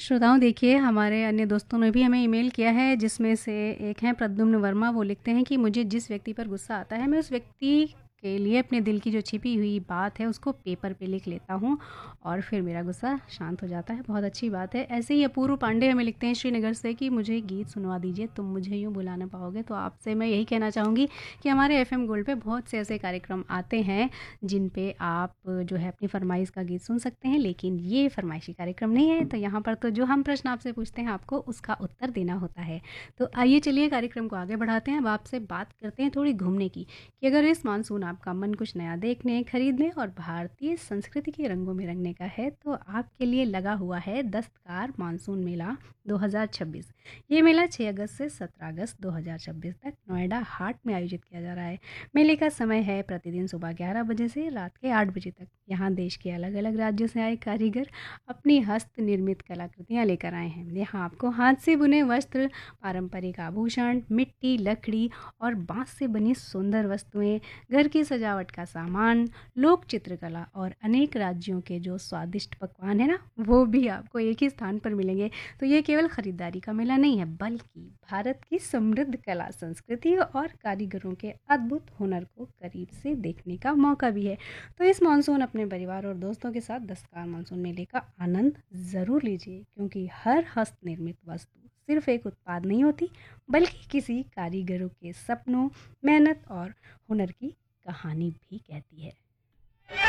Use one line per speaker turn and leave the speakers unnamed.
श्रोताओं, देखिए हमारे अन्य दोस्तों ने भी हमें ईमेल किया है, जिसमें से एक हैं प्रद्युम्न वर्मा। वो लिखते हैं कि मुझे जिस व्यक्ति पर गुस्सा आता है, मैं उस व्यक्ति के लिए अपने दिल की जो छिपी हुई बात है उसको पेपर पे लिख लेता हूँ और फिर मेरा गुस्सा शांत हो जाता है। बहुत अच्छी बात है। ऐसे ही अपूर्व पांडे हमें लिखते हैं श्रीनगर से कि मुझे गीत सुनवा दीजिए, तुम मुझे यूँ भुला ना पाओगे। तो आपसे मैं यही कहना चाहूँगी कि हमारे एफएम गोल्ड पे बहुत से ऐसे कार्यक्रम आते हैं जिन पे आप जो है अपनी फरमाइश का गीत सुन सकते हैं, लेकिन ये फरमाइशी कार्यक्रम नहीं है। तो यहाँ पर तो जो हम प्रश्न आपसे पूछते हैं आपको उसका उत्तर देना होता है। तो आइए चलिए कार्यक्रम को आगे बढ़ाते हैं। अब आपसे बात करते हैं थोड़ी घूमने की, कि अगर इस मानसून आपका मन कुछ नया देखने, खरीदने और भारतीय संस्कृति के रंगों में रंगने का है, तो आपके लिए लगा हुआ है दस्तकार मानसून मेला 2026। ये मेला 6 अगस्त से 17 अगस्त 2026 तक नोएडा हाट में आयोजित किया जा रहा है। मेले का समय है प्रतिदिन सुबह 11 बजे से रात के 8 बजे तक। यहाँ देश के अलग अलग राज्यों से आए कारीगर अपनी हस्त निर्मित कलाकृतियाँ लेकर आए हैं। यहाँ आपको हाथ से बुने वस्त्र, पारंपरिक आभूषण, मिट्टी, लकड़ी और बांस से बनी सुंदर वस्तुएं, घर की सजावट का सामान, लोक चित्रकला और अनेक राज्यों के जो स्वादिष्ट पकवान है ना, वो भी आपको एक ही स्थान पर मिलेंगे। तो ये केवल खरीदारी का मेला नहीं है, बल्कि भारत की समृद्ध कला, संस्कृति और कारीगरों के अद्भुत हुनर को करीब से देखने का मौका भी है। तो इस मानसून अपने परिवार और दोस्तों के साथ दस्तकार मानसून मेले का आनंद ज़रूर लीजिए, क्योंकि हर हस्त निर्मित वस्तु सिर्फ एक उत्पाद नहीं होती, बल्कि किसी कारीगरों के सपनों, मेहनत और हुनर की कहानी भी कहती है।